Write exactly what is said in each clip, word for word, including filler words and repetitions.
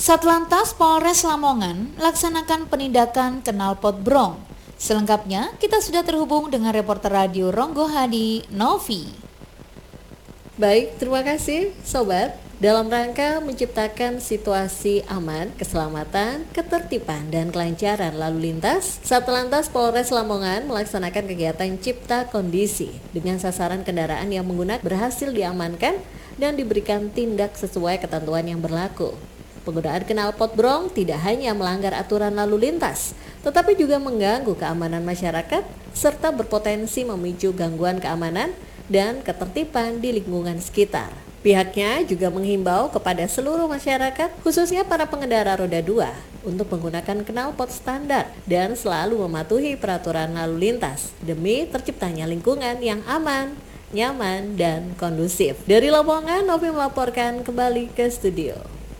Satlantas Polres Lamongan laksanakan penindakan knalpot brong. Selengkapnya kita sudah terhubung dengan reporter radio Ronggo Hadi, Novi. Baik, terima kasih Sobat. Dalam rangka menciptakan situasi aman, keselamatan, ketertiban, dan kelancaran lalu lintas, Satlantas Polres Lamongan melaksanakan kegiatan Cipta Kondisi dengan sasaran kendaraan yang menggunakan berhasil diamankan dan diberikan tindak sesuai ketentuan yang berlaku. Penggunaan knalpot brong tidak hanya melanggar aturan lalu lintas, tetapi juga mengganggu keamanan masyarakat serta berpotensi memicu gangguan keamanan dan ketertiban di lingkungan sekitar. Pihaknya juga menghimbau kepada seluruh masyarakat, khususnya para pengendara roda dua, untuk menggunakan knalpot standar dan selalu mematuhi peraturan lalu lintas demi terciptanya lingkungan yang aman, nyaman, dan kondusif. Dari Lamongan, Novi melaporkan kembali ke studio.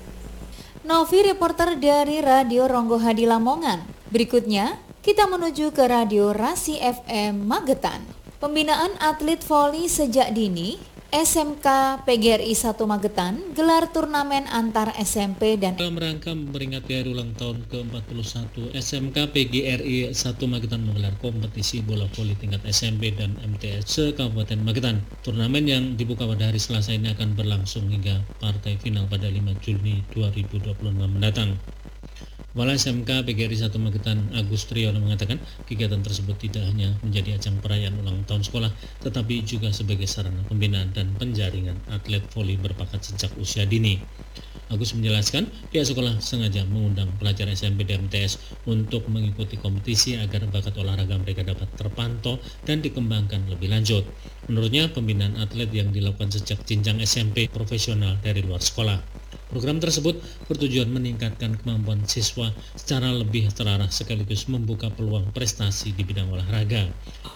Novi, reporter dari Radio Ronggo Hadi Lamongan. Berikutnya, kita menuju ke Radio Rasi F M Magetan. Pembinaan atlet voli sejak dini, S M K P G R I satu Magetan gelar turnamen antar S M P dan dalam rangka memperingati hari ulang tahun ke empat puluh satu S M K P G R I satu Magetan menggelar kompetisi bola voli tingkat S M P dan M T S se-Kabupaten Magetan. Turnamen yang dibuka pada hari Selasa ini akan berlangsung hingga partai final pada lima Juni dua ribu dua puluh enam mendatang. Kepala S M K P G R I satu Magetan Agus Triyono mengatakan kegiatan tersebut tidak hanya menjadi ajang perayaan ulang tahun sekolah, tetapi juga sebagai sarana pembinaan dan penjaringan atlet voli berbakat sejak usia dini. Agus menjelaskan pihak sekolah sengaja mengundang pelajar S M P dan M T S untuk mengikuti kompetisi agar bakat olahraga mereka dapat terpantau dan dikembangkan lebih lanjut. Menurutnya, pembinaan atlet yang dilakukan sejak jenjang S M P profesional dari luar sekolah. Program tersebut bertujuan meningkatkan kemampuan siswa secara lebih terarah sekaligus membuka peluang prestasi di bidang olahraga.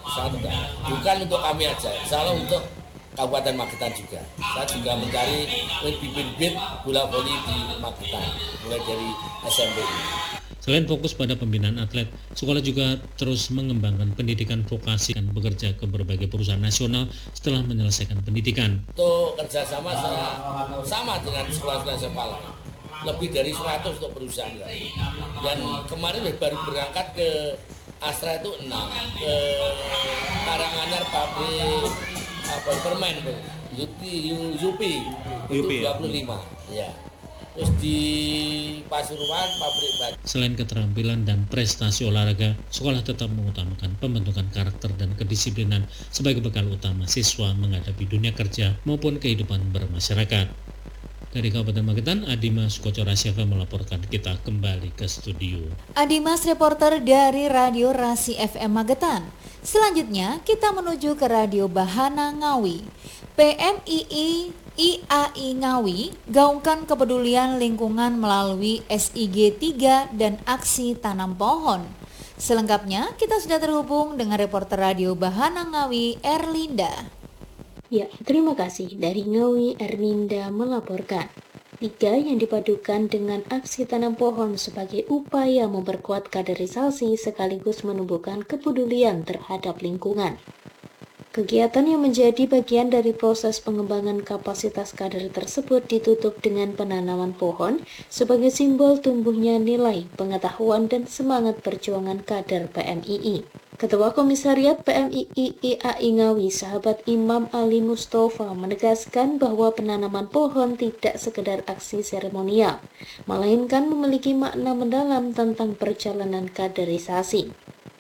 Bukan untuk kami aja, salah untuk Kabupaten Magetan juga. Saya juga mencari bibit-bibit bola voli di Magetan, mulai dari S M P. Selain fokus pada pembinaan atlet, sekolah juga terus mengembangkan pendidikan vokasi dan bekerja ke berbagai perusahaan nasional setelah menyelesaikan pendidikan. Untuk kerjasama sama dengan sekolah-sekolah sekolah lain, lebih dari seratus untuk perusahaan lain. Dan kemarin baru berangkat ke Astra itu enam, ke Karanganyar pabrik apa permen, Yupi, Yupi itu dua puluh lima, ya. Terus di Pasuruan pabrik baju. Selain keterampilan dan prestasi olahraga, sekolah tetap mengutamakan pembentukan karakter dan kedisiplinan sebagai bekal utama siswa menghadapi dunia kerja maupun kehidupan bermasyarakat. Dari Kabupaten Magetan, Adimas Koco Rasi F M melaporkan. Kita kembali ke studio. Adimas, reporter dari Radio Rasi F M Magetan. Selanjutnya kita menuju ke Radio Bahana Ngawi. P M I I I A I Ngawi gaungkan kepedulian lingkungan melalui S I G tiga dan aksi tanam pohon. Selengkapnya kita sudah terhubung dengan reporter Radio Bahana Ngawi, Erlinda. Ya, terima kasih. Dari Ngawi, Erlinda melaporkan. Tiga yang dipadukan dengan aksi tanam pohon sebagai upaya memperkuat kaderisasi sekaligus menumbuhkan kepedulian terhadap lingkungan. Kegiatan yang menjadi bagian dari proses pengembangan kapasitas kader tersebut ditutup dengan penanaman pohon sebagai simbol tumbuhnya nilai, pengetahuan, dan semangat perjuangan kader P M I I. Ketua Komisariat P M I I I A I Ngawi, sahabat Imam Ali Mustafa, menegaskan bahwa penanaman pohon tidak sekedar aksi seremonial, melainkan memiliki makna mendalam tentang perjalanan kaderisasi.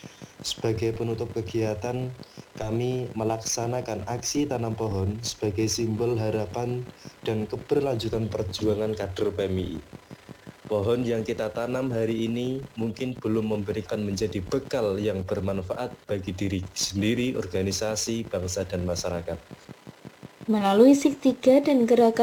Sebagai penutup kegiatan, kami melaksanakan aksi tanam pohon sebagai simbol harapan dan keberlanjutan perjuangan kader P M I I. Pohon yang kita tanam hari ini mungkin belum memberikan menjadi bekal yang bermanfaat bagi diri sendiri, organisasi, bangsa, dan masyarakat. Melalui Sik tiga dan gerakan